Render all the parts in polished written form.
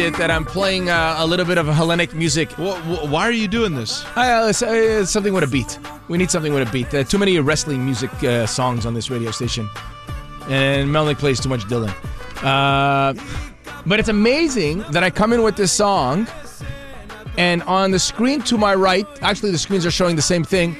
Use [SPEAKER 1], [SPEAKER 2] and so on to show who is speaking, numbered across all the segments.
[SPEAKER 1] it that I'm playing a little bit of Hellenic music.
[SPEAKER 2] Why are you doing this?
[SPEAKER 1] It's something with a beat. We need something with a beat. Too many wrestling music songs on this radio station. And Melnick plays too much Dylan. But it's amazing that I come in with this song, and on the screen to my right, actually the screens are showing the same thing,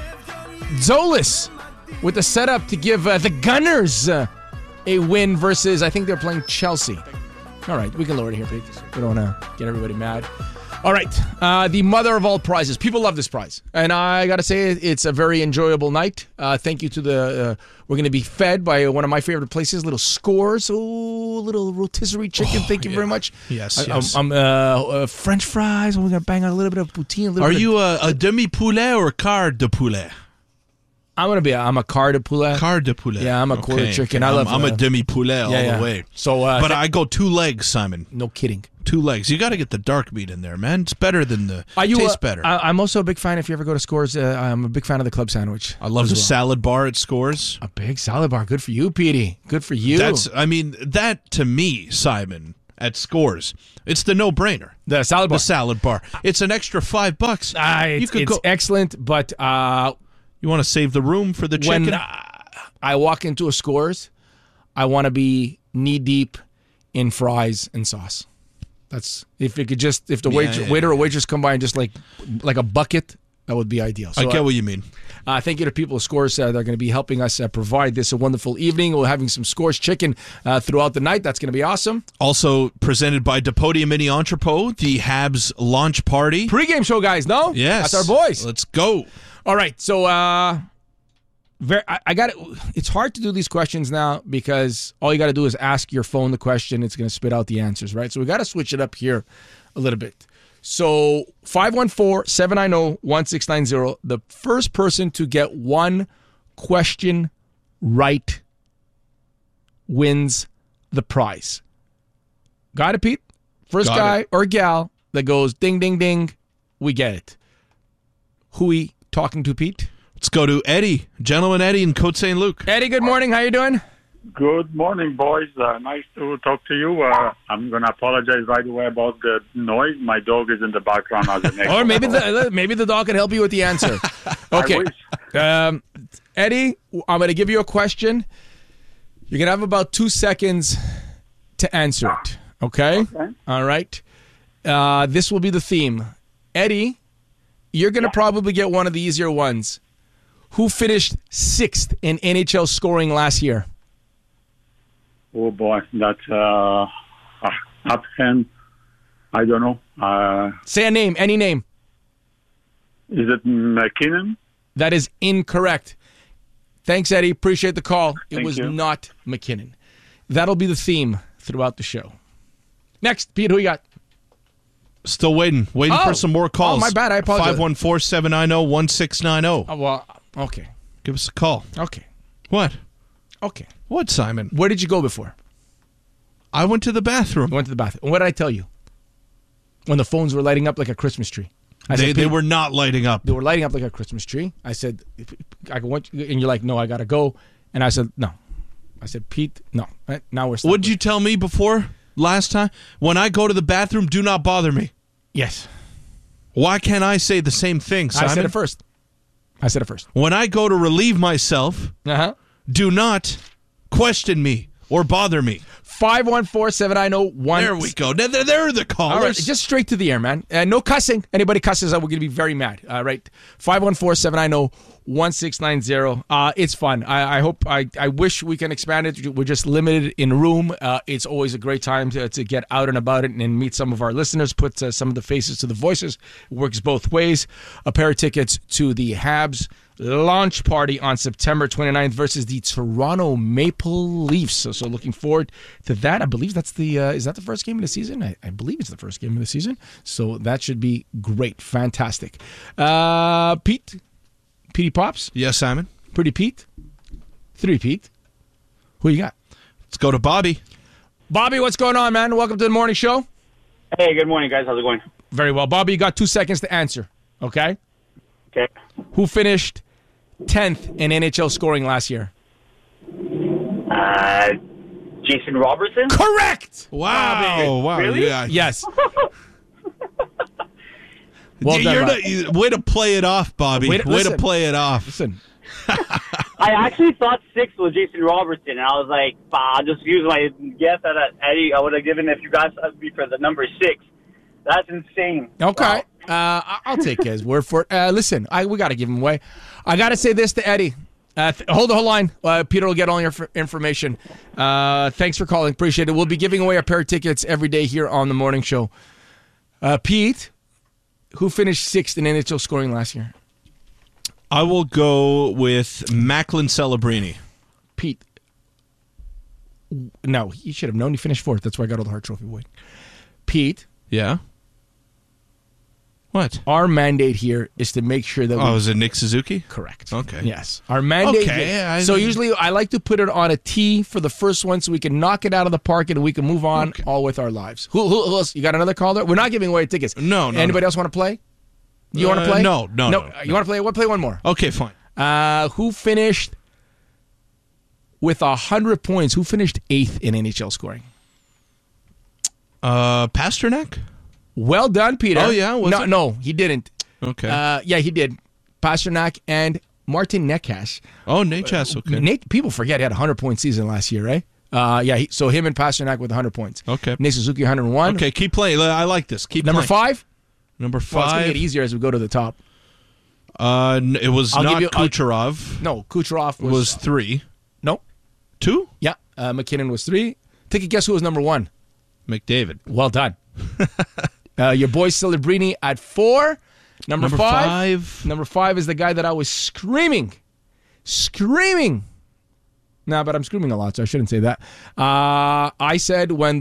[SPEAKER 1] Zolis with the setup to give the Gunners a win versus, I think they're playing Chelsea. All right, we can lower it here, Pete. We don't want to get everybody mad. All right, the mother of all prizes. People love this prize. And I got to say, it's a very enjoyable night. Thank you to the... we're going to be fed by one of my favorite places, Little Scores. Oh, little rotisserie chicken. Thank you very much.
[SPEAKER 2] Yes.
[SPEAKER 1] French fries. We're going to bang out a little bit of poutine.
[SPEAKER 2] Are you a demi-poulet or quart de poulet?
[SPEAKER 1] I'm a quart de poulet.
[SPEAKER 2] Quart de poulet.
[SPEAKER 1] Yeah, I'm a quarter chicken. I'm
[SPEAKER 2] a demi-poulet all the way.
[SPEAKER 1] So,
[SPEAKER 2] but I go 2 legs, Simon.
[SPEAKER 1] No kidding.
[SPEAKER 2] 2 legs. You got to get the dark meat in there, man. It's better than the... tastes better.
[SPEAKER 1] I'm also a big fan, if you ever go to Scores, I'm a big fan of the club sandwich.
[SPEAKER 2] I love the salad bar at Scores.
[SPEAKER 1] A big salad bar. Good for you, Petey. Good for you.
[SPEAKER 2] That to me, Simon, at Scores, it's the no-brainer.
[SPEAKER 1] The salad bar.
[SPEAKER 2] The salad bar. It's an extra $5.
[SPEAKER 1] It's excellent, but...
[SPEAKER 2] you want to save the room for the chicken?
[SPEAKER 1] When I walk into a Scores, I want to be knee-deep in fries and sauce. That's if the waiter or waitress come by and just like a bucket, that would be ideal. So
[SPEAKER 2] I get what you mean.
[SPEAKER 1] Thank you to people at Scores. They're going to be helping us provide this a wonderful evening. We're having some Scores chicken throughout the night. That's going to be awesome.
[SPEAKER 2] Also presented by Depodium Mini Entrepot, the Habs launch party.
[SPEAKER 1] Pre-game show, guys, no?
[SPEAKER 2] Yes.
[SPEAKER 1] That's our boys.
[SPEAKER 2] Let's go.
[SPEAKER 1] All right, so I got it. It's hard to do these questions now because all you got to do is ask your phone the question. It's going to spit out the answers, right? So we got to switch it up here a little bit. So 514-790-1690. The first person to get one question right wins the prize. Got it, Pete? First guy or gal that goes ding, ding, ding, we get it. Who we talking to, Pete?
[SPEAKER 2] Let's go to Eddie. Gentleman Eddie in Côte St. Luc.
[SPEAKER 1] Eddie, good morning. How you doing?
[SPEAKER 3] Good morning, boys. Nice to talk to you. I'm going to apologize right away about the noise. My dog is in the background.
[SPEAKER 1] Or maybe the dog can help you with the answer. Okay. Eddie, I'm going to give you a question. You're going to have about 2 seconds to answer it. Okay? All right. This will be the theme. Eddie, you're going to probably get one of the easier ones. Who finished 6th in NHL scoring last year?
[SPEAKER 3] Oh, boy. That's offhand. I don't know.
[SPEAKER 1] Say a name. Any name.
[SPEAKER 3] Is it McKinnon?
[SPEAKER 1] That is incorrect. Thanks, Eddie. Appreciate the call. It was not McKinnon. That'll be the theme throughout the show. Next, Pete, who you got?
[SPEAKER 2] Still waiting for some more calls.
[SPEAKER 1] Oh, my bad. I apologize.
[SPEAKER 2] 514-790-1690.
[SPEAKER 1] Oh, well, okay.
[SPEAKER 2] Give us a call.
[SPEAKER 1] Okay.
[SPEAKER 2] What?
[SPEAKER 1] Okay.
[SPEAKER 2] What, Simon?
[SPEAKER 1] Where did you go before?
[SPEAKER 2] I went to the bathroom.
[SPEAKER 1] You went to the bathroom. What did I tell you? When the phones were lighting up like a Christmas tree.
[SPEAKER 2] They were not lighting up.
[SPEAKER 1] They were lighting up like a Christmas tree. I said, and you're like, no, I got to go. And I said, no. I said, Pete, no. Right? Now we're stuck.
[SPEAKER 2] What did you tell me before last time? When I go to the bathroom, do not bother me.
[SPEAKER 1] Yes.
[SPEAKER 2] Why can't I say the same thing, Simon?
[SPEAKER 1] I said it first.
[SPEAKER 2] When I go to relieve myself, do not question me or bother me.
[SPEAKER 1] 514-790-1.
[SPEAKER 2] There we go. There are the callers.
[SPEAKER 1] All right, just straight to the air, man. No cussing. Anybody cusses, we're going to be very mad. All right. 514-790-1690. It's fun. I hope. I wish we can expand it. We're just limited in room. It's always a great time to get out and about it and meet some of our listeners, put some of the faces to the voices. It works both ways. A pair of tickets to the Habs launch party on September 29th versus the Toronto Maple Leafs. So looking forward to that. I believe that's is that the first game of the season? I believe it's the first game of the season. So that should be great. Fantastic. Petey Pops?
[SPEAKER 2] Yes, Simon.
[SPEAKER 1] Pretty Pete? 3 Pete. Who you got?
[SPEAKER 2] Let's go to Bobby.
[SPEAKER 1] Bobby, what's going on, man? Welcome to the morning show.
[SPEAKER 4] Hey, good morning, guys. How's it going?
[SPEAKER 1] Very well. Bobby, you got 2 seconds to answer. Okay?
[SPEAKER 4] Okay.
[SPEAKER 1] Who finished 10th in NHL scoring last year?
[SPEAKER 4] Jason Robertson?
[SPEAKER 1] Correct.
[SPEAKER 2] Wow. Wow.
[SPEAKER 4] Really?
[SPEAKER 2] Yeah.
[SPEAKER 1] Yes. Well done, Rob.
[SPEAKER 2] Way to play it off, Bobby. Way to
[SPEAKER 1] listen.
[SPEAKER 2] play it off.
[SPEAKER 1] Listen.
[SPEAKER 4] I actually thought 6 was Jason Robertson, and I was like, I'll just use my guess at Eddie. I would have given if you guys asked me for the number 6. That's insane.
[SPEAKER 1] Okay.
[SPEAKER 4] Wow.
[SPEAKER 1] I'll take his word for it. Listen, we got to give him away. I got to say this to Eddie. Hold the whole line. Peter will get all your information. Thanks for calling. Appreciate it. We'll be giving away a pair of tickets every day here on the morning show. Pete, who finished 6th in NHL scoring last year?
[SPEAKER 2] I will go with Macklin Celebrini.
[SPEAKER 1] Pete. No, you should have known he finished 4th. That's why I got all the Hart Trophy away. Pete.
[SPEAKER 2] Yeah? What?
[SPEAKER 1] Our mandate here is to make sure that
[SPEAKER 2] is it Nick Suzuki?
[SPEAKER 1] Correct.
[SPEAKER 2] Okay.
[SPEAKER 1] Yes. Our mandate here. So usually I like to put it on a tee for the first one so we can knock it out of the park and we can move on all with our lives. Who else? You got another caller? We're not giving away tickets.
[SPEAKER 2] No.
[SPEAKER 1] Anybody else want to play? You want to play?
[SPEAKER 2] No.
[SPEAKER 1] You want to play? We'll play one more.
[SPEAKER 2] Okay, fine.
[SPEAKER 1] Who finished with 100 points? Who finished 8th in NHL scoring?
[SPEAKER 2] Pasternak?
[SPEAKER 1] Well done, Peter.
[SPEAKER 2] Oh, yeah?
[SPEAKER 1] No, he didn't.
[SPEAKER 2] Okay.
[SPEAKER 1] Yeah, he did. Pasternak and Martin Necas.
[SPEAKER 2] Oh, Necas, okay.
[SPEAKER 1] People forget he had a 100-point season last year, right? So him and Pasternak with 100 points.
[SPEAKER 2] Okay.
[SPEAKER 1] Nate Suzuki, 101.
[SPEAKER 2] Okay, keep playing. I like this. Keep
[SPEAKER 1] Number
[SPEAKER 2] playing.
[SPEAKER 1] 5?
[SPEAKER 2] Number 5.
[SPEAKER 1] Well, it's going to get easier as we go to the top.
[SPEAKER 2] It was not Kucherov.
[SPEAKER 1] No, Kucherov
[SPEAKER 2] was 3.
[SPEAKER 1] No.
[SPEAKER 2] 2?
[SPEAKER 1] Yeah. McKinnon was 3. Take a guess who was number 1.
[SPEAKER 2] McDavid.
[SPEAKER 1] Well done. Your boy Celebrini at 4. Number 5. Number 5 is the guy that I was screaming. No, but I'm screaming a lot, so I shouldn't say that. I said when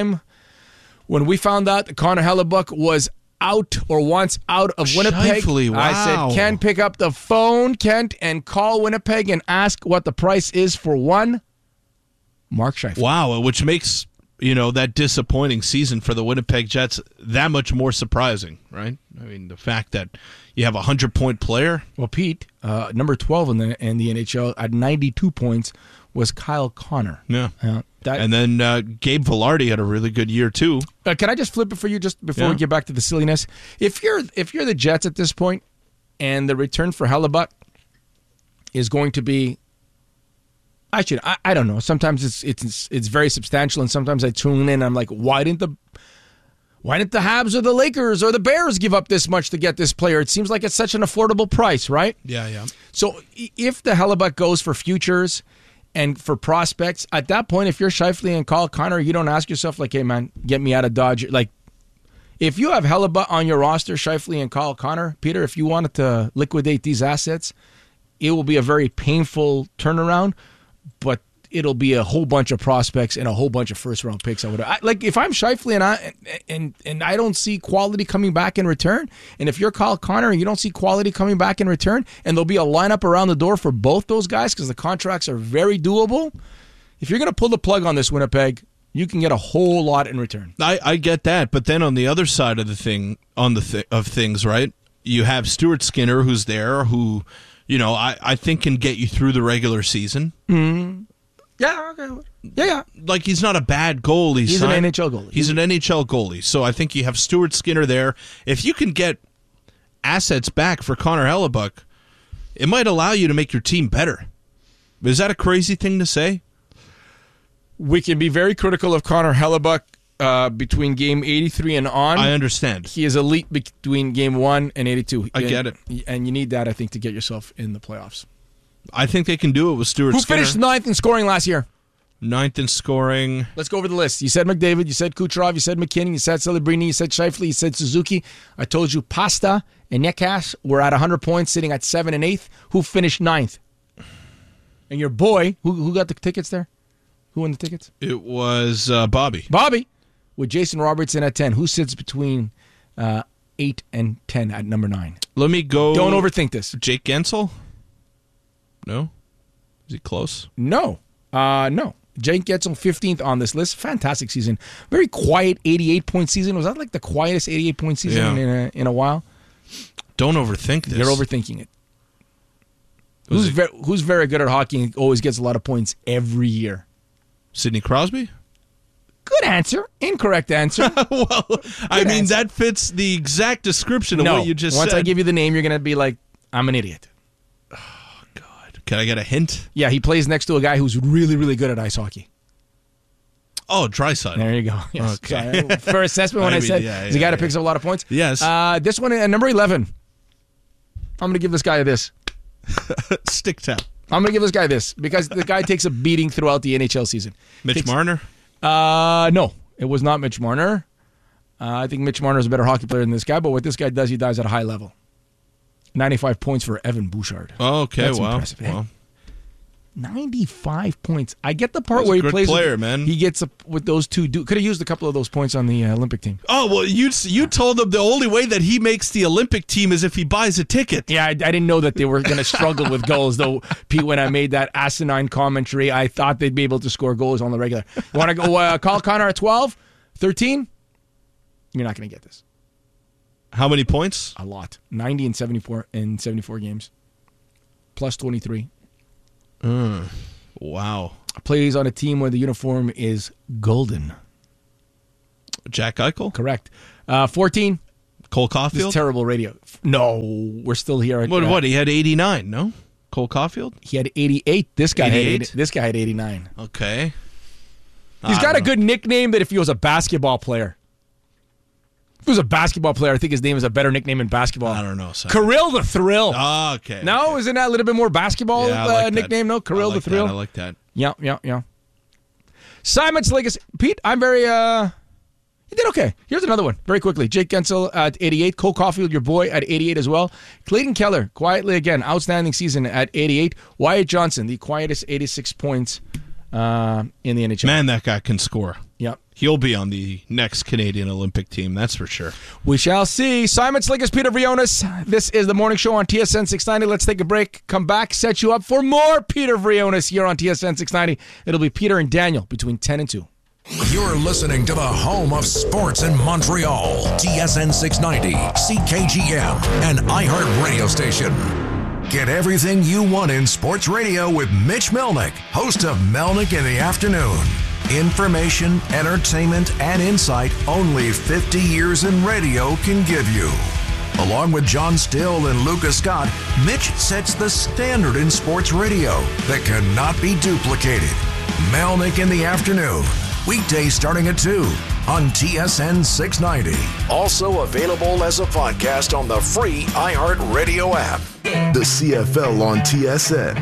[SPEAKER 1] we found out that Connor Hellebuck was out or wants out of Winnipeg,
[SPEAKER 2] Scheifele, wow.
[SPEAKER 1] I said, Ken, pick up the phone, Kent, and call Winnipeg and ask what the price is for one Mark Scheifele.
[SPEAKER 2] Wow, which makes that disappointing season for the Winnipeg Jets that much more surprising, right? I mean, the fact that you have a 100-point player.
[SPEAKER 1] Well, Pete, number 12 in the NHL at 92 points was Kyle Connor.
[SPEAKER 2] Yeah. And then Gabe Vilardi had a really good year too.
[SPEAKER 1] Can I just flip it for you just before we get back to the silliness? If you're the Jets at this point, and the return for Hellebuck is going to be, I don't know. Sometimes it's very substantial, and sometimes I tune in and I'm like, why didn't the Habs or the Lakers or the Bears give up this much to get this player? It seems like it's such an affordable price, right?
[SPEAKER 2] Yeah.
[SPEAKER 1] So if the Hellebuck goes for futures and for prospects, at that point, if you're Scheifele and Kyle Connor, you don't ask yourself like, hey man, get me out of Dodge. Like, if you have Hellebuck on your roster, Scheifele and Kyle Connor, Peter, if you wanted to liquidate these assets, it will be a very painful turnaround, but it'll be a whole bunch of prospects and a whole bunch of first-round picks. Like if I'm Scheifele and I don't see quality coming back in return, and if you're Kyle Connor and you don't see quality coming back in return, and there'll be a lineup around the door for both those guys because the contracts are very doable, if you're going to pull the plug on this, Winnipeg, you can get a whole lot in return.
[SPEAKER 2] I get that, but then on the other side of the thing, of things, right? You have Stuart Skinner, who's there, who, I think can get you through the regular season.
[SPEAKER 1] Mm-hmm. Yeah, okay. Yeah.
[SPEAKER 2] Like, he's not a bad goalie.
[SPEAKER 1] He's an NHL goalie.
[SPEAKER 2] He's an NHL goalie. So I think you have Stuart Skinner there. If you can get assets back for Connor Hellebuck, it might allow you to make your team better. Is that a crazy thing to say?
[SPEAKER 1] We can be very critical of Connor Hellebuck between game 83 and on.
[SPEAKER 2] I understand.
[SPEAKER 1] He is elite between game 1 and 82.
[SPEAKER 2] I get it.
[SPEAKER 1] And you need that, I think, to get yourself in the playoffs.
[SPEAKER 2] I think they can do it with Stuart Skinner.
[SPEAKER 1] Who finished 9th in scoring last year?
[SPEAKER 2] 9th in scoring.
[SPEAKER 1] Let's go over the list. You said McDavid, you said Kucherov, you said McKinnon, you said Celebrini, you said Scheifele, you said Suzuki. I told you Pasta and Necas were at 100 points, sitting at 7 and 8th. Who finished 9th? And your boy, who got the tickets there? Who won the tickets?
[SPEAKER 2] It was Bobby.
[SPEAKER 1] Bobby, with Jason Robertson at 10. Who sits between 8 and 10 at number 9?
[SPEAKER 2] Let me go.
[SPEAKER 1] Don't overthink this.
[SPEAKER 2] Jake Gensel? No? Is he close?
[SPEAKER 1] No. No. Jake Gensel, 15th on this list. Fantastic season. Very quiet 88-point season. Was that like the quietest 88-point season in a while?
[SPEAKER 2] Don't overthink this.
[SPEAKER 1] You're overthinking it. Who's very good at hockey and always gets a lot of points every year?
[SPEAKER 2] Sidney Crosby?
[SPEAKER 1] Good answer. Incorrect answer.
[SPEAKER 2] Well, I mean, that fits the exact description of what you just
[SPEAKER 1] Once
[SPEAKER 2] said.
[SPEAKER 1] I give you the name, you're going to be like, I'm an idiot.
[SPEAKER 2] God. Can I get a hint?
[SPEAKER 1] Yeah, he plays next to a guy who's really, really good at ice hockey.
[SPEAKER 2] Oh, Draisaitl.
[SPEAKER 1] There you go. Yes.
[SPEAKER 2] Okay.
[SPEAKER 1] So, for assessment, when I, said he's a guy that picks up a lot of points.
[SPEAKER 2] Yes.
[SPEAKER 1] This one, number 11. I'm going to give this guy this.
[SPEAKER 2] Stick tap.
[SPEAKER 1] I'm going to give this guy this because the guy takes a beating throughout the NHL season.
[SPEAKER 2] Mitch Marner?
[SPEAKER 1] No, it was not Mitch Marner. I think Mitch Marner is a better hockey player than this guy, but what this guy does, he dies at a high level. 95 points for Evan Bouchard.
[SPEAKER 2] Oh, okay,
[SPEAKER 1] That's
[SPEAKER 2] wow.
[SPEAKER 1] impressive.
[SPEAKER 2] Wow.
[SPEAKER 1] 95 points. I get the part
[SPEAKER 2] He's
[SPEAKER 1] where
[SPEAKER 2] a
[SPEAKER 1] he
[SPEAKER 2] good
[SPEAKER 1] plays.
[SPEAKER 2] player, man.
[SPEAKER 1] He gets up with those two. Could have used a couple of those points on the Olympic team.
[SPEAKER 2] Oh, well, you told him the only way that he makes the Olympic team is if he buys a ticket.
[SPEAKER 1] Yeah, I didn't know that they were going to struggle with goals, though, Pete, when I made that asinine commentary, I thought they'd be able to score goals on the regular. You want to go call Connor at 12? 13? You're not going to get this.
[SPEAKER 2] How many points?
[SPEAKER 1] A lot. 90 and 74 games. Plus 23.
[SPEAKER 2] Wow.
[SPEAKER 1] Plays on a team where the uniform is golden.
[SPEAKER 2] Jack Eichel?
[SPEAKER 1] Correct. 14.
[SPEAKER 2] Cole
[SPEAKER 1] This
[SPEAKER 2] Caulfield?
[SPEAKER 1] is terrible radio. No, we're still here.
[SPEAKER 2] What? He had 89, no? Cole Caulfield?
[SPEAKER 1] He had 88. This guy
[SPEAKER 2] 88?
[SPEAKER 1] had 89.
[SPEAKER 2] Okay.
[SPEAKER 1] He's got a good nickname that if he was a basketball player. If he was a basketball player, I think his name is a better nickname in basketball.
[SPEAKER 2] I don't know.
[SPEAKER 1] Kirill the Thrill.
[SPEAKER 2] Oh, okay.
[SPEAKER 1] No, isn't that a little bit more basketball
[SPEAKER 2] Yeah, I like that.
[SPEAKER 1] nickname? No, Kirill
[SPEAKER 2] I like
[SPEAKER 1] the Thrill.
[SPEAKER 2] That. I like that.
[SPEAKER 1] Yeah. Simon Sligas. Pete, I'm very... He did okay. Here's another one, very quickly. Jake Gensel at 88. Cole Caulfield, your boy, at 88 as well. Clayton Keller, quietly again, outstanding season at 88. Wyatt Johnson, the quietest 86 points in the NHL.
[SPEAKER 2] Man, that guy can score.
[SPEAKER 1] Yep.
[SPEAKER 2] He'll be on the next Canadian Olympic team, that's for sure.
[SPEAKER 1] We shall see. Simon Sligas, Peter Vrionis. This is the morning show on TSN 690. Let's take a break, come back, set you up for more Peter Vrionis here on TSN 690. It'll be Peter and Daniel between 10 and 2.
[SPEAKER 5] You're listening to the home of sports in Montreal. TSN 690, CKGM, and iHeart Radio Station. Get everything you want in sports radio with Mitch Melnick, host of Melnick in the Afternoon. Information, entertainment, and insight only 50 years in radio can give you. Along with John Still and Lucas Scott, Mitch sets the standard in sports radio that cannot be duplicated. Melnick in the Afternoon. Weekdays starting at 2 on TSN 690. Also available as a podcast on the free iHeartRadio app.
[SPEAKER 6] The CFL on TSN.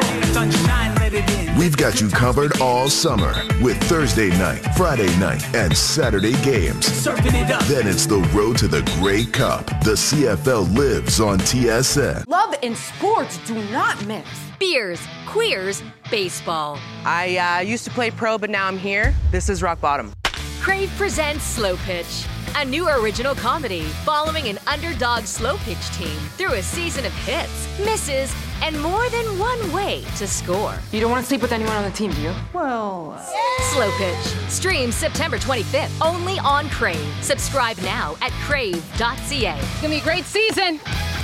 [SPEAKER 6] We've got you covered all summer with Thursday night, Friday night, and Saturday games. Then it's the road to the Grey Cup. The CFL lives on TSN.
[SPEAKER 7] Love and sports do not mix.
[SPEAKER 8] Beers, queers, baseball.
[SPEAKER 9] I used to play pro, but now I'm here. This is rock bottom.
[SPEAKER 8] Crave presents Slow Pitch, a new original comedy following an underdog slow pitch team through a season of hits, misses, and more than one way to score.
[SPEAKER 7] You don't want to sleep with anyone on the team, do you? Well...
[SPEAKER 8] Slow Pitch streams September 25th only on Crave. Subscribe now at crave.ca.
[SPEAKER 7] It's going to be a great season.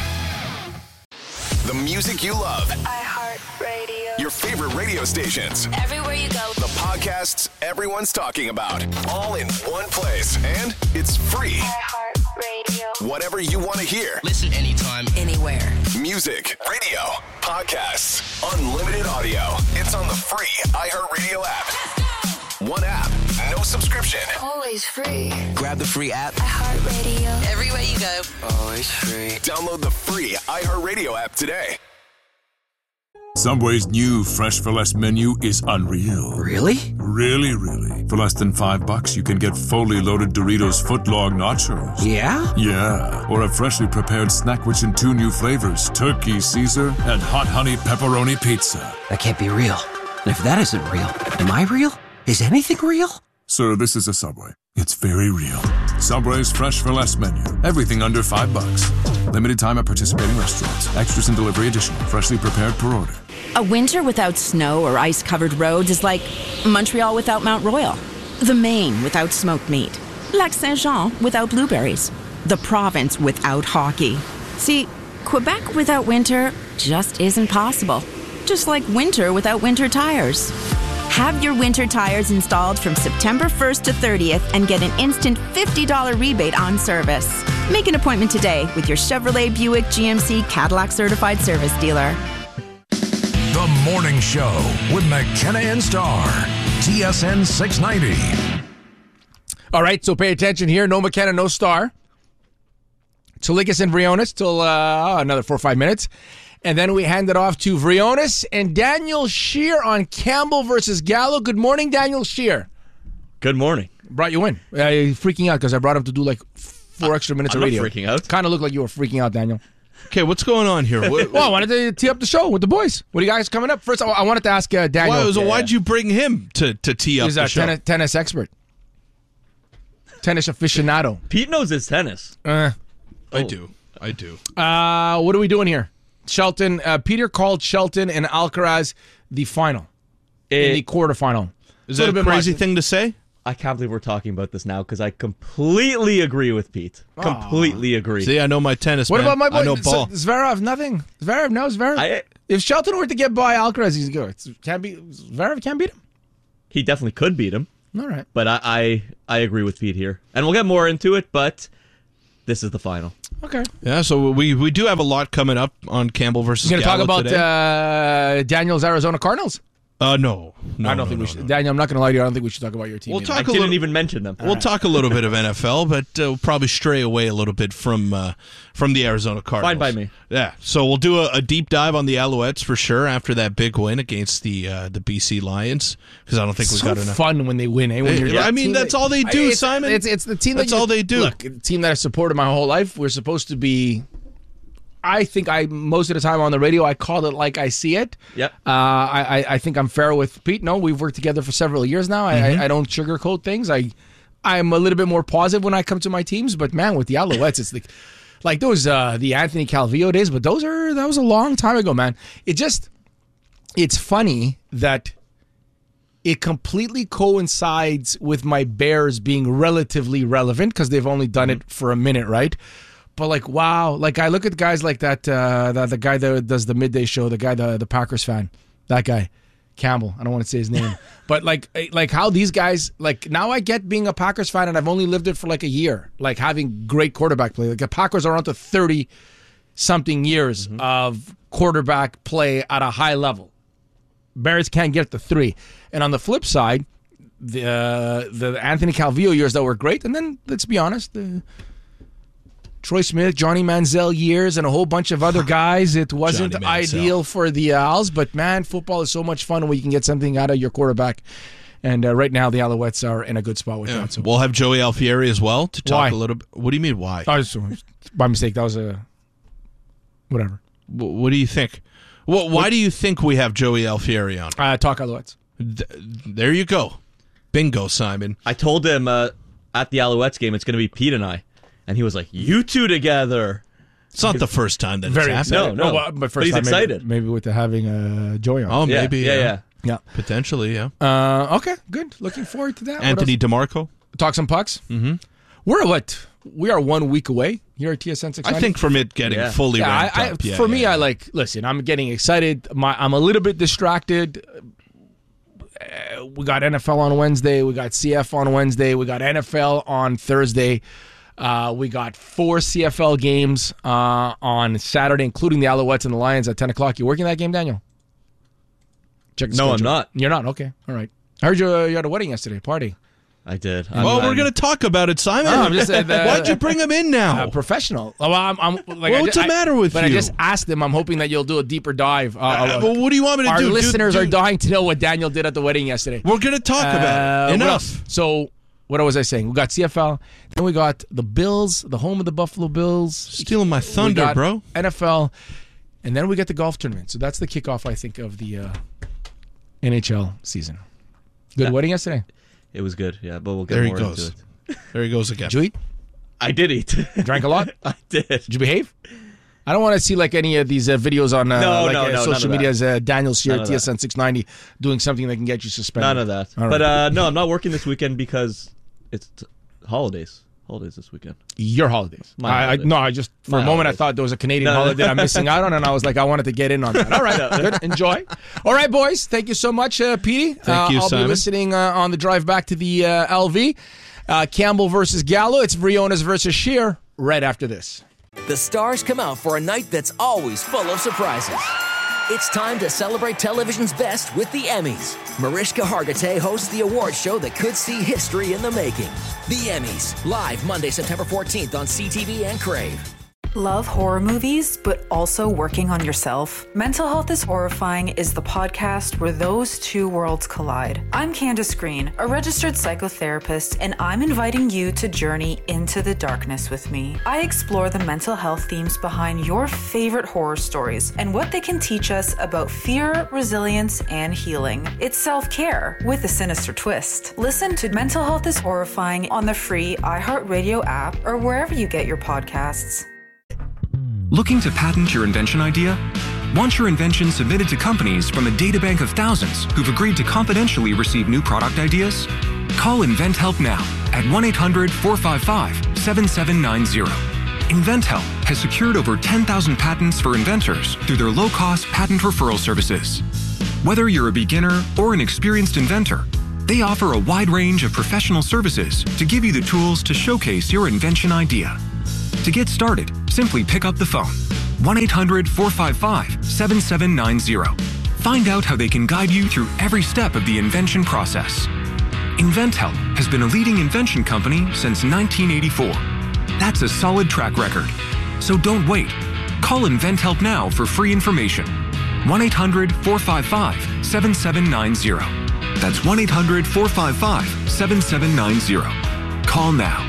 [SPEAKER 10] The music you love.
[SPEAKER 11] iHeartRadio.
[SPEAKER 10] Your favorite radio stations.
[SPEAKER 11] Everywhere you go.
[SPEAKER 10] The podcasts everyone's talking about. All in one place. And it's free.
[SPEAKER 11] iHeartRadio.
[SPEAKER 10] Whatever you want to hear.
[SPEAKER 12] Listen anytime, anywhere.
[SPEAKER 10] Music, radio, podcasts, unlimited audio. It's on the free iHeartRadio app. One app, no subscription.
[SPEAKER 11] Always free.
[SPEAKER 12] Grab the free app.
[SPEAKER 11] iHeartRadio.
[SPEAKER 12] Everywhere you go.
[SPEAKER 10] Always free. Download the free iHeartRadio app today.
[SPEAKER 13] Subway's new Fresh for Less menu is unreal.
[SPEAKER 12] Really?
[SPEAKER 13] Really, really. For less than $5, you can get fully loaded Doritos footlong nachos.
[SPEAKER 12] Yeah?
[SPEAKER 13] Yeah. Or a freshly prepared snack which in 2 new flavors, Turkey Caesar and Hot Honey Pepperoni Pizza.
[SPEAKER 12] That can't be real. And if that isn't real, am I real? Is anything real?
[SPEAKER 13] Sir, this is a Subway. It's very real. Subway's Fresh for Less menu. Everything under $5. Limited time at participating restaurants. Extras and delivery additional. Freshly prepared per order.
[SPEAKER 14] A winter without snow or ice-covered roads is like Montreal without Mount Royal. The Maine without smoked meat. Lac Saint-Jean without blueberries. The province without hockey. See, Quebec without winter just isn't possible. Just like winter without winter tires. Have your winter tires installed from September 1st to 30th and get an instant $50 rebate on service. Make an appointment today with your Chevrolet, Buick, GMC, Cadillac certified service dealer.
[SPEAKER 5] The Morning Show with McKenna and Starr. TSN 690.
[SPEAKER 1] All right, so pay attention here. No McKenna, no Starr. Chilikas and Vrionis till another 4 or 5 minutes. And then we hand it off to Vrionis and Daniel Shear on Campbell versus Gallo. Good morning, Daniel Shear.
[SPEAKER 15] Good morning.
[SPEAKER 1] Brought you in. Freaking out because I brought him to do like 4 extra minutes of radio.
[SPEAKER 15] I'm not freaking out.
[SPEAKER 1] Kind of looked like you were freaking out, Daniel.
[SPEAKER 2] Okay, what's going on here?
[SPEAKER 1] Well, I wanted to tee up the show with the boys. What do you guys coming up? First, I wanted to ask Daniel.
[SPEAKER 2] Why'd you bring him to tee up
[SPEAKER 1] He's
[SPEAKER 2] the
[SPEAKER 1] a
[SPEAKER 2] show?
[SPEAKER 1] tennis expert. Tennis aficionado.
[SPEAKER 15] Pete knows his tennis.
[SPEAKER 2] I do.
[SPEAKER 1] What are we doing here? Shelton. Peter called Shelton and Alcaraz the final. In the quarterfinal.
[SPEAKER 2] Is that a crazy thing to say?
[SPEAKER 15] I can't believe we're talking about this now because I completely agree with Pete. Completely agree.
[SPEAKER 2] See, I know my tennis,
[SPEAKER 1] What
[SPEAKER 2] man.
[SPEAKER 1] about my boy?
[SPEAKER 2] I know ball.
[SPEAKER 1] Zverev, nothing. Zverev, no, Zverev. If Shelton were to get by Alcaraz, he's good. Zverev can't beat him.
[SPEAKER 15] He definitely could beat him.
[SPEAKER 1] All right.
[SPEAKER 15] But I agree with Pete here. And we'll get more into it, but this is the final.
[SPEAKER 1] Okay.
[SPEAKER 2] Yeah, so we do have a lot coming up on Campbell versus
[SPEAKER 1] You're going to
[SPEAKER 2] Gallo
[SPEAKER 1] talk about Daniel's Arizona Cardinals?
[SPEAKER 2] No.
[SPEAKER 1] I don't think we should. Daniel, I'm not going to lie to you. I don't think we should talk about your team.
[SPEAKER 2] We'll
[SPEAKER 15] I didn't even mention them.
[SPEAKER 2] We'll talk a little bit of NFL, but we'll probably stray away a little bit from the Arizona Cardinals.
[SPEAKER 15] Fine by me.
[SPEAKER 2] Yeah, so we'll do a deep dive on the Alouettes for sure after that big win against the BC Lions because I don't think we've got enough.
[SPEAKER 1] It's fun when they win, eh? When
[SPEAKER 2] I mean, that's all they do, Simon.
[SPEAKER 1] It's the team.
[SPEAKER 2] That's all they do.
[SPEAKER 1] Look, the team that I supported my whole life. We're supposed to be. I think most of the time on the radio I call it like I see it.
[SPEAKER 15] Yep.
[SPEAKER 1] I think I'm fair with Pete. No, we've worked together for several years now. I don't sugarcoat things. I'm a little bit more positive when I come to my teams. But man, with the Alouettes, it's like those the Anthony Calvillo days. But that was a long time ago, man. It's funny that it completely coincides with my Bears being relatively relevant because they've only done it for a minute, right? But like, wow, like I look at guys like that, the guy that does the midday show, the guy, the Packers fan, that guy, Campbell. I don't want to say his name, but like how these guys, like now I get being a Packers fan and I've only lived it for like a year, like having great quarterback play. Like the Packers are on to 30-something years of quarterback play at a high level. Bears can't get to 3. And on the flip side, the Anthony Calvillo years that were great, and then let's be honest, the Troy Smith, Johnny Manziel years, and a whole bunch of other guys. It wasn't ideal for the Owls, but man, football is so much fun when you can get something out of your quarterback. And right now, the Alouettes are in a good spot with that. So.
[SPEAKER 2] We'll have Joey Alfieri as well to talk a little bit. What do you mean, why?
[SPEAKER 1] By mistake. That was whatever.
[SPEAKER 2] What do you think? Why do you think we have Joey Alfieri on?
[SPEAKER 1] Talk Alouettes.
[SPEAKER 2] There you go. Bingo, Simon.
[SPEAKER 15] I told him at the Alouettes game it's going to be Pete and I. And he was like, you two together.
[SPEAKER 2] It's not the first time that it's happened.
[SPEAKER 15] No.
[SPEAKER 1] But first
[SPEAKER 15] he's
[SPEAKER 1] time
[SPEAKER 15] excited.
[SPEAKER 1] Maybe with having Joey on.
[SPEAKER 2] Oh, maybe.
[SPEAKER 15] Yeah.
[SPEAKER 2] Potentially, yeah.
[SPEAKER 1] Okay, good. Looking forward to that.
[SPEAKER 2] Anthony DeMarco.
[SPEAKER 1] Talk some pucks.
[SPEAKER 2] Mm-hmm.
[SPEAKER 1] We are 1 week away here at TSN 690.
[SPEAKER 2] I think from it getting fully ramped up.
[SPEAKER 1] For me, listen, I'm getting excited. I'm a little bit distracted. We got NFL on Wednesday. We got CF on Wednesday. We got NFL on Thursday. We got 4 CFL games on Saturday, including the Alouettes and the Lions at 10 o'clock. You working that game, Daniel? Check the schedule.
[SPEAKER 15] I'm not.
[SPEAKER 1] You're not? Okay. All right. I heard you had a wedding yesterday, party.
[SPEAKER 15] I did.
[SPEAKER 2] We're going to talk about it, Simon.
[SPEAKER 1] No, I'm just,
[SPEAKER 2] why'd you bring him in now?
[SPEAKER 1] Professional. Well,
[SPEAKER 2] what's the matter with you?
[SPEAKER 1] But I just asked him. I'm hoping that you'll do a deeper dive.
[SPEAKER 2] Well, what do you want me to do?
[SPEAKER 1] Our listeners are dying to know what Daniel did at the wedding yesterday.
[SPEAKER 2] We're going to talk about it. Enough.
[SPEAKER 1] So, what was I saying? We got CFL. Then we got the Bills, the home of the Buffalo Bills.
[SPEAKER 2] Stealing my thunder, bro.
[SPEAKER 1] NFL. And then we get the golf tournament. So that's the kickoff, I think, of the NHL season. Good wedding yesterday?
[SPEAKER 15] It was good, yeah, but we'll get more into it.
[SPEAKER 2] There he goes again.
[SPEAKER 1] Did you eat?
[SPEAKER 15] I did eat.
[SPEAKER 1] Drank a lot?
[SPEAKER 15] I did.
[SPEAKER 1] Did you behave? I don't want to see like any of these videos on social media as Daniel Shear, TSN 690, doing something that can get you suspended.
[SPEAKER 15] None of that.
[SPEAKER 1] All
[SPEAKER 15] but
[SPEAKER 1] right.
[SPEAKER 15] no, I'm not working this weekend because it's holidays. holidays this weekend?
[SPEAKER 1] Your holidays.
[SPEAKER 15] My holidays.
[SPEAKER 1] I just, for
[SPEAKER 15] My
[SPEAKER 1] a moment,
[SPEAKER 15] holidays.
[SPEAKER 1] I thought there was a Canadian holiday I'm missing out on, and I was like, I wanted to get in on that. All right, good. Enjoy. All right, boys. Thank you so much, Petey.
[SPEAKER 2] Thank you,
[SPEAKER 1] I'll
[SPEAKER 2] Simon.
[SPEAKER 1] be listening on the drive back to the LV. Campbell versus Gallo. It's Briones versus Shear right after this.
[SPEAKER 16] The stars come out for a night that's always full of surprises. It's time to celebrate television's best with the Emmys. Mariska Hargitay hosts the award show that could see history in the making. The Emmys, live Monday, September 14th on CTV and Crave.
[SPEAKER 17] Love horror movies, but also working on yourself? Mental Health is Horrifying is the podcast where those two worlds collide. I'm Candace Green, a registered psychotherapist, and I'm inviting you to journey into the darkness with me. I explore the mental health themes behind your favorite horror stories and what they can teach us about fear, resilience, and healing. It's self-care with a sinister twist. Listen to Mental Health is Horrifying on the free iHeartRadio app or wherever you get your podcasts.
[SPEAKER 18] Looking to patent your invention idea? Want your invention submitted to companies from a databank of thousands who've agreed to confidentially receive new product ideas? Call InventHelp now at 1-800-455-7790. InventHelp has secured over 10,000 patents for inventors through their low-cost patent referral services. Whether you're a beginner or an experienced inventor, they offer a wide range of professional services to give you the tools to showcase your invention idea. To get started, simply pick up the phone. 1-800-455-7790. Find out how they can guide you through every step of the invention process. InventHelp has been a leading invention company since 1984. That's a solid track record. So don't wait. Call InventHelp now for free information. 1-800-455-7790. That's 1-800-455-7790. Call now.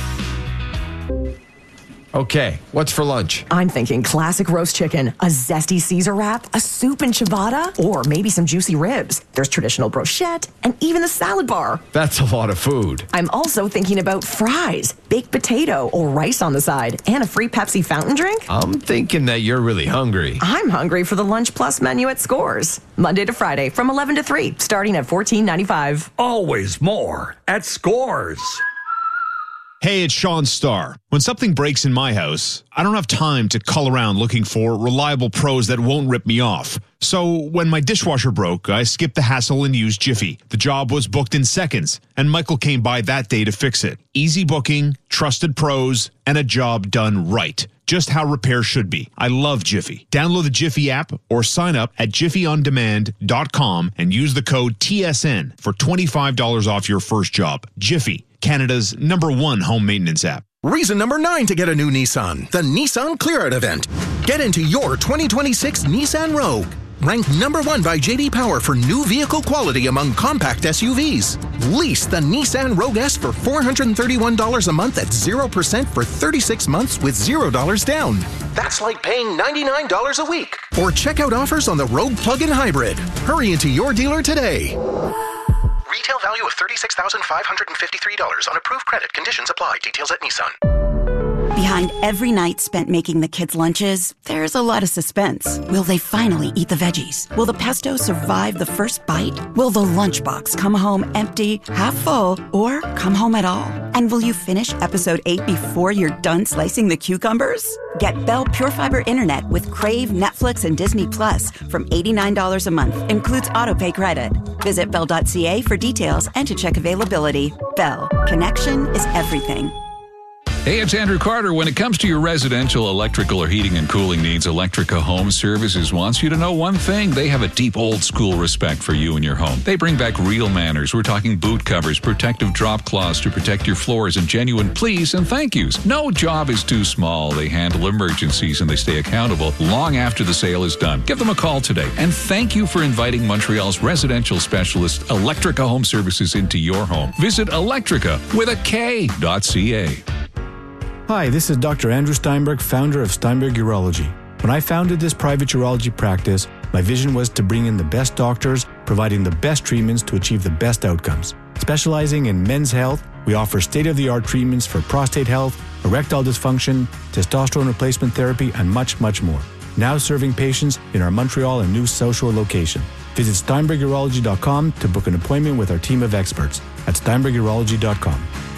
[SPEAKER 19] Okay, what's for lunch?
[SPEAKER 20] I'm thinking classic roast chicken, a zesty Caesar wrap, a soup and ciabatta, or maybe some juicy ribs. There's traditional brochette, and even a salad bar.
[SPEAKER 19] That's a lot of food.
[SPEAKER 20] I'm also thinking about fries, baked potato, or rice on the side, and a free Pepsi fountain drink.
[SPEAKER 19] I'm thinking that you're really hungry.
[SPEAKER 20] I'm hungry for the Lunch Plus menu at Scores. Monday to Friday from 11 to 3, starting at $14.95.
[SPEAKER 21] Always more at Scores.
[SPEAKER 22] Hey, it's Sean Starr. When something breaks in my house, I don't have time to cull around looking for reliable pros that won't rip me off. So when my dishwasher broke, I skipped the hassle and used Jiffy. The job was booked in seconds, and Michael came by that day to fix it. Easy booking, trusted pros, and a job done right. Just how repair should be. I love Jiffy. Download the Jiffy app or sign up at jiffyondemand.com and use the code TSN for $25 off your first job. Jiffy, Canada's #1 home maintenance app.
[SPEAKER 23] Reason number 9 to get a new Nissan, the Nissan Clear Out event. Get into your 2026 Nissan Rogue. Ranked #1 by J.D. Power for new vehicle quality among compact SUVs. Lease the Nissan Rogue S for $431 a month at 0% for 36 months with $0 down. That's like paying $99 a week. Or check out offers on the Rogue Plug-in Hybrid. Hurry into your dealer today. Retail value of $36,553 on approved credit. Conditions apply. Details at Nissan.
[SPEAKER 24] Behind every night spent making the kids' lunches, there's a lot of suspense. Will they finally eat the veggies? Will the pesto survive the first bite? Will the lunchbox come home empty, half full, or come home at all? And will you finish episode 8 before you're done slicing the cucumbers? Get Bell Pure Fiber Internet with Crave, Netflix, and Disney Plus from $89 a month. Includes autopay credit. Visit Bell.ca for details and to check availability. Bell. Connection is everything.
[SPEAKER 25] Hey, it's Andrew Carter. When it comes to your residential electrical or heating and cooling needs, Electrica Home Services wants you to know one thing. They have a deep old-school respect for you and your home. They bring back real manners. We're talking boot covers, protective drop cloths to protect your floors, and genuine please and thank yous. No job is too small. They handle emergencies, and they stay accountable long after the sale is done. Give them a call today. And thank you for inviting Montreal's residential specialist, Electrica Home Services, into your home. Visit Electrica with a K.ca.
[SPEAKER 26] Hi, this is Dr. Andrew Steinberg, founder of Steinberg Urology. When I founded this private urology practice, my vision was to bring in the best doctors, providing the best treatments to achieve the best outcomes. Specializing in men's health, we offer state-of-the-art treatments for prostate health, erectile dysfunction, testosterone replacement therapy, and much, much more. Now serving patients in our Montreal and New South Shore location. Visit SteinbergUrology.com to book an appointment with our team of experts at SteinbergUrology.com.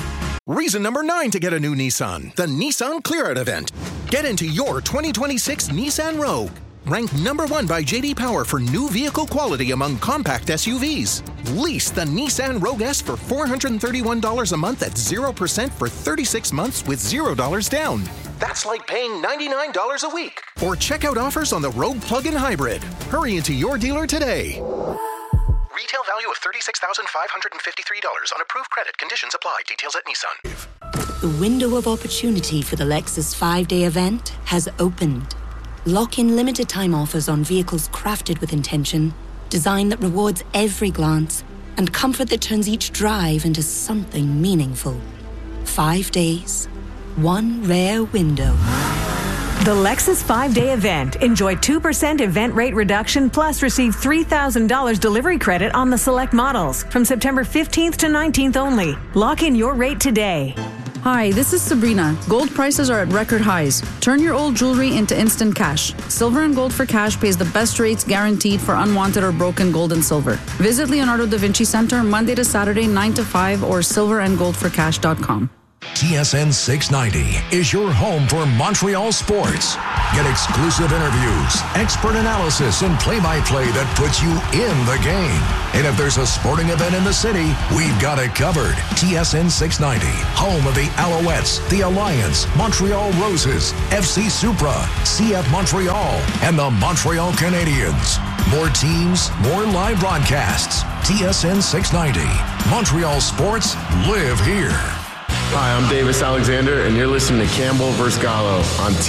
[SPEAKER 23] Reason number 9 to get a new Nissan, the Nissan Clear Out event. Get into your 2026 Nissan Rogue. Ranked number 1 by J.D. Power for new vehicle quality among compact SUVs. Lease the Nissan Rogue S for $431 a month at 0% for 36 months with $0 down. That's like paying $99 a week. Or check out offers on the Rogue Plug-in Hybrid. Hurry into your dealer today. Retail value of $36,553 on approved credit. Conditions apply. Details at Nissan.
[SPEAKER 3] The window of opportunity for the Lexus 5-day event has opened. Lock in limited time offers on vehicles crafted with intention, design that rewards every glance, and comfort that turns each drive into something meaningful. 5 days, one rare window.
[SPEAKER 4] The Lexus 5-day event. Enjoy 2% event rate reduction plus receive $3,000 delivery credit on the select models from September 15th to 19th only. Lock in your rate today.
[SPEAKER 6] Hi, this is Sabrina. Gold prices are at record highs. Turn your old jewelry into instant cash. Silver and Gold for Cash pays the best rates guaranteed for unwanted or broken gold and silver. Visit Leonardo da Vinci Center Monday to Saturday 9 to 5 or silverandgoldforcash.com.
[SPEAKER 5] TSN 690 is your home for Montreal sports. Get exclusive interviews, expert analysis, and play-by-play that puts you in the game. And if there's a sporting event in the city, we've got it covered. TSN 690, home of the Alouettes, the Alliance, Montreal Roses, FC Supra, CF Montreal, and the Montreal Canadiens. More teams, more live broadcasts. TSN 690. Montreal sports live here.
[SPEAKER 7] Hi, I'm Davis Alexander, and you're listening to Campbell vs. Gallo on